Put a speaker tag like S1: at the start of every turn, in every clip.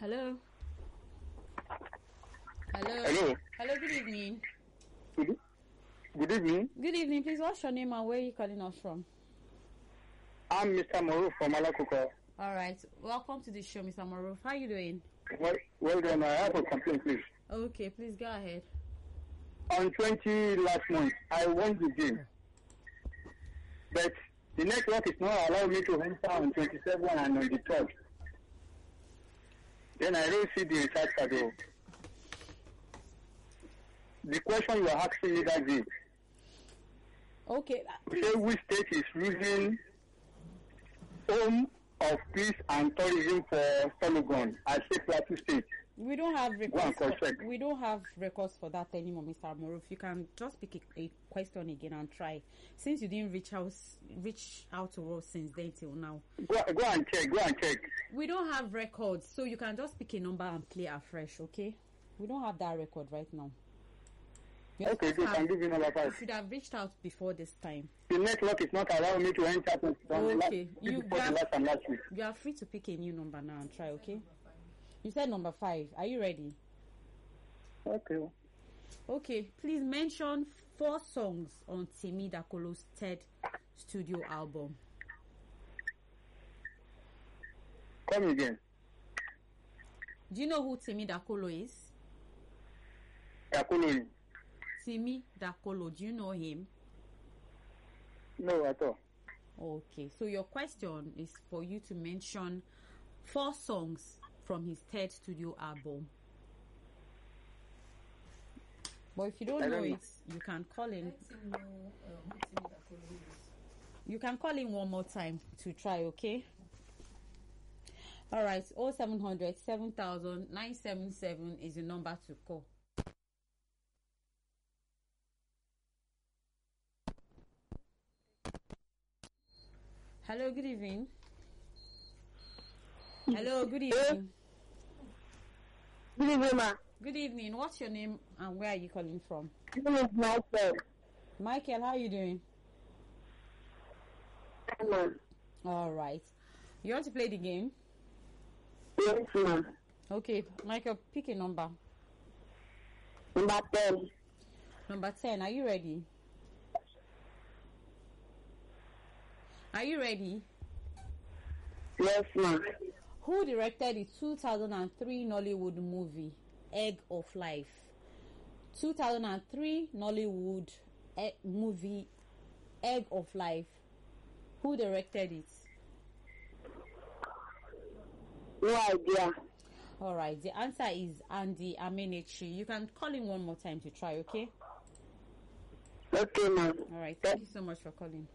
S1: Hello. Hello.
S2: Hello.
S1: Hello, good evening.
S2: Good, good evening.
S1: Good evening, please. What's your name and where are you calling us from?
S2: I'm Mr. Moru from Alakuka.
S1: All right. Welcome to the show, Mr. Maruf. How are you doing?
S2: Well done. I have a complaint, please.
S1: Okay, please go ahead.
S2: On 20 last month, I won the game. But the network is not allowing me to enter on 27 and on the 3rd. Then I don't see the recharge card. The question you are asking me that day,
S1: Okay.
S2: say which state is losing home of peace and tourism for Sologon? I say Plateau State.
S1: We don't have
S2: Go and
S1: records.
S2: cross-check.
S1: We don't have records for that anymore, Mr. Maruf. You can just pick a question again and try. Since you didn't reach out to us since then till now,
S2: Go and check. Go and check.
S1: we don't have records, so you can just pick a number and play afresh. Okay? We don't have that record right now. You
S2: Okay,
S1: just
S2: so
S1: have-
S2: can give you number
S1: You
S2: 5.
S1: should have reached out before this time.
S2: The network is not allowing me to enter from
S1: Okay, you
S2: before the
S1: have-
S2: last and last week.
S1: You are free to pick a new number now and try, okay? You said number 5. Are you ready?
S2: Okay.
S1: Okay, please mention 4 songs on Timi Dakolo's third studio album.
S2: Come again.
S1: Do you know who Timi Dakolo is?
S2: Yakuluni.
S1: Timi Dakolo, do you know him?
S2: No, at all.
S1: Okay, so your question is for you to mention 4 songs from his third studio album. But if you don't
S2: I
S1: know
S2: don't know.
S1: it, you can call in. You can call in one more time to try, okay? All right, 0700 7000 977 is the number to call. Hello, good evening. Hello, good evening.
S3: Good evening, ma.
S1: Good evening. What's your name and where are you calling from?
S3: My name is Michael.
S1: Michael, how are you doing?
S3: Ma.
S1: All right. You want to play the game?
S3: Yes, ma.
S1: Okay, Michael, pick a number.
S3: Number 10.
S1: Number 10. Are you ready? Are you ready?
S3: Yes, ma.
S1: Who directed the 2003 Nollywood movie Egg of Life? 2003 Nollywood movie Egg of Life. Who directed it?
S3: No idea.
S1: All right. The answer is Andy Amenechi. You can call in one more time to try, okay?
S3: Okay, ma.
S1: All right. Thank you so much for calling.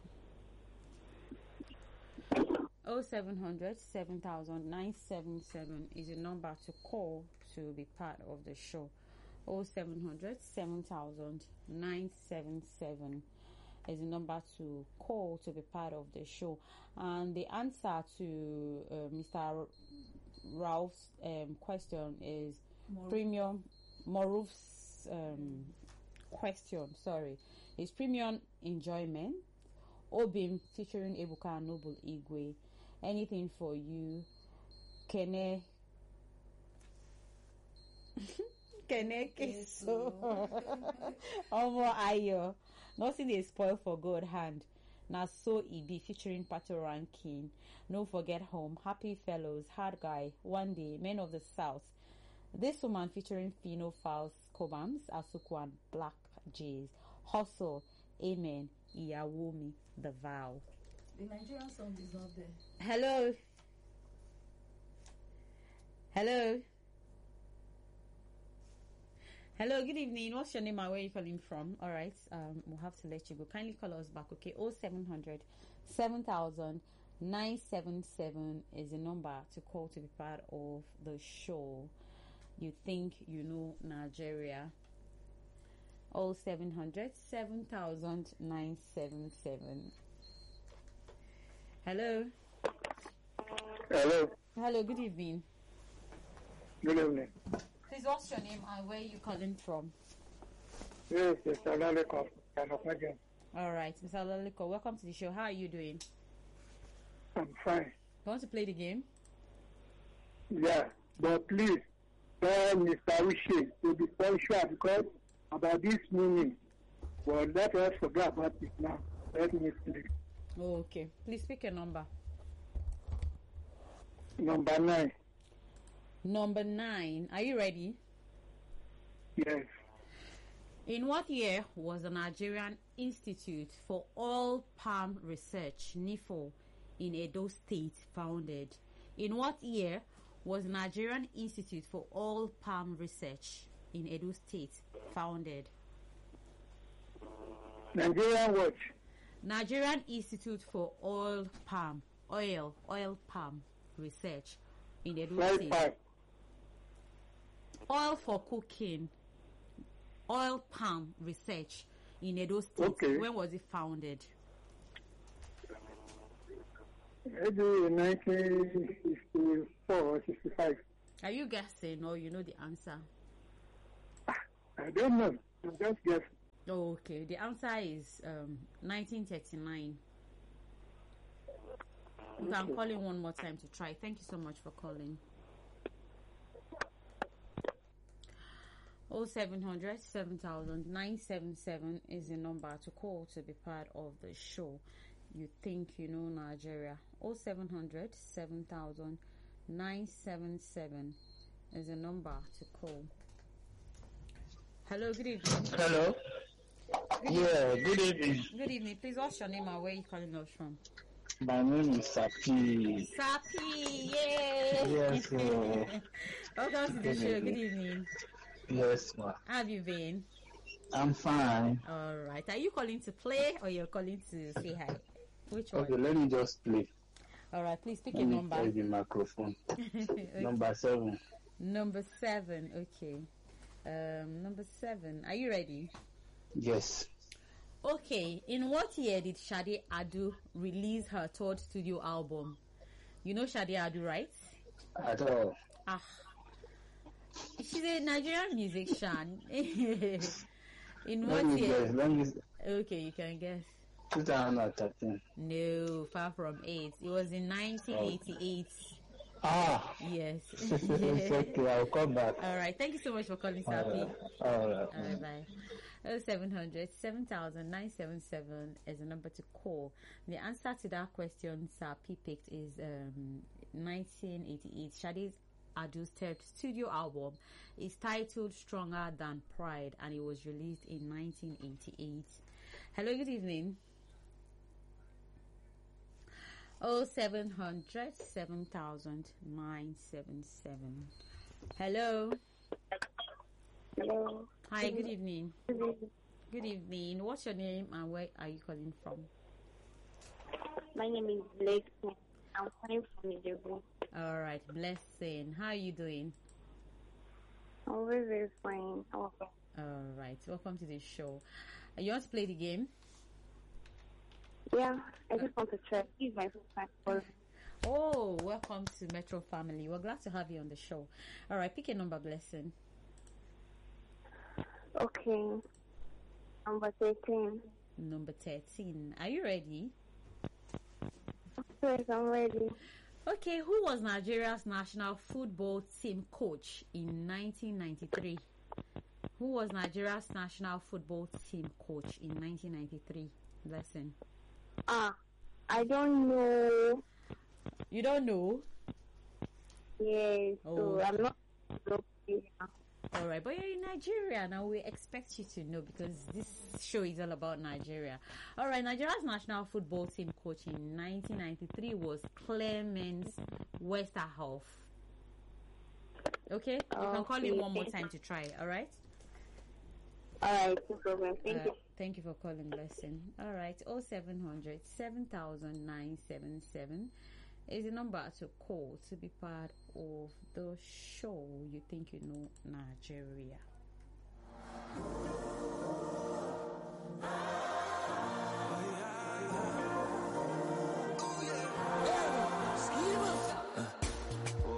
S1: 0700 7000 977 is the number to call to be part of the show. 0700 7000 977 is the number to call to be part of the show. And the answer to Mr. Ralph's question is premium. Moruf's question, sorry, is premium enjoyment. Obim featuring Ebuka and Noble Igwe. Anything for you. Kene Keso. Omo Ayo. Nothing is spoiled for God hand. Na so e be featuring Pato Rankin. No forget home. Happy fellows. Hard guy. One day. Men of the South. This woman featuring Fino Files Cobams, Asuku and Black Jays. Hustle. Amen. Iyawomi. The vow.
S4: The Nigerian song is not there.
S1: Hello. Hello. Hello, good evening. What's your name and where are you calling from? All right, we'll have to let you go. Kindly call us back, okay? 0700 7000 977 is the number to call to be part of the show. You think you know Nigeria? 0700 7000 977. Hello.
S2: Hello.
S1: Hello, good evening.
S2: Good evening.
S1: Please, what's your name and where are you calling from?
S2: Yes, Mr. Laleko.
S1: All right, Mr. Laliko, welcome to the show. How are you doing?
S2: I'm fine.
S1: You want to play the game?
S2: Yeah. But please tell Mr. Uche to be punctual because about this meaning. But let us forget about it now. Let me play.
S1: Okay. Please pick a number.
S2: Number 9.
S1: Number 9. Are you ready?
S2: Yes.
S1: In what year was the Nigerian Institute for Oil Palm Research, NIFO, in Edo State founded? In what year was the Nigerian Institute for Oil Palm Research in Edo State founded?
S2: Nigerian watch.
S1: Nigerian Institute for Oil Palm Research in Edo State.
S2: 5.
S1: Oil for cooking. Oil palm research in Edo State.
S2: Okay.
S1: When was it founded?
S2: Maybe in 1964 or 65.
S1: Are you guessing or you know the answer?
S2: I don't know. I'm just guessing.
S1: Oh, okay. The answer is 1939. You can call in one more time to try. Thank you so much for calling. 0700 7977 is the number to call to be part of the show. You think you know Nigeria. 0700 7977 is the number to call. Hello, good evening.
S5: Hello. Good evening.
S1: Good evening. Please, what's your name and where are you calling us from?
S5: My name is Sapi.
S1: Sapi, yay!
S5: Yes.
S1: Welcome to the show. Good evening.
S5: Yes, ma.
S1: How have you been?
S5: I'm fine.
S1: All right. Are you calling to play or you're calling to say hi? Which one?
S5: Okay, let me just play.
S1: All right. Please pick
S5: Let
S1: a
S5: me
S1: number.
S5: play the microphone.
S1: Okay.
S5: Number 7.
S1: Number 7. Okay. Number 7. Are you ready?
S5: Yes.
S1: Okay. In what year did Shade Adu release her third studio album? You know Shade Adu, right?
S5: At all.
S1: Ah. She's a Nigerian musician. In what year? Okay, you can guess.
S5: 2013.
S1: No, far from it. It was in 1988.
S5: Ah.
S1: Yes.
S5: It's okay, I'll come back.
S1: All right. Thank you so much for calling, Sapi.
S5: All right.
S1: All right, bye. 0700 7977 is the number to call. The answer to that question Sapi picked is 1988. Shade Adu's third studio album is titled Stronger Than Pride and it was released in 1988. Hello, good evening. 0700 7977. Hello.
S3: Hello.
S1: Hi, good evening. Good evening. What's your name and where are you calling from?
S3: My name is Blake. I'm calling from Ijebu.
S1: All right, blessing. How are you doing?
S3: I'm very, very fine. How are you?
S1: All right, welcome to the show. You want to play the game?
S3: Yeah, I just want to try. This is my first time calling.
S1: Oh, welcome to Metro Family. We're glad to have you on the show. All right, pick a number, blessing.
S3: Okay. Number 13.
S1: Number 13. Are you ready?
S3: Yes, I'm ready.
S1: Okay, who was Nigeria's national football team coach in 1993? Who was Nigeria's national football team coach in 1993? Blessing.
S3: I don't know.
S1: You don't know?
S3: Yes, so I'm not okay.
S1: All right, but you're in Nigeria now. We expect you to know because this show is all about Nigeria. All right, Nigeria's national football team coach in 1993 was Clemens Westerhoff. Okay, you can call in one more time to try. All right.
S3: All right, no problem. Thank you.
S1: Thank you for calling, Blessing. All right, 0700 7977 is the number to call to be part of the show. You think you know Nigeria.